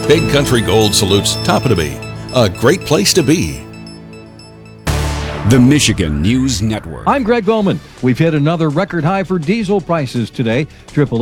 Big Country Gold salutes Toppatoby, a great place to be. The Michigan News Network. I'm Greg Bowman. We've hit another record high for diesel prices today.